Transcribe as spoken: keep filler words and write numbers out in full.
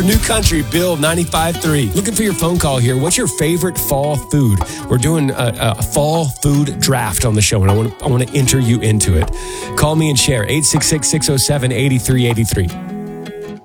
for New Country, Bill ninety-five point three. Looking for your phone call here. What's your favorite fall food? We're doing a, a fall food draft on the show, and I want to I want to enter you into it. Call me and share. eight six six, six oh seven, eight three eight three.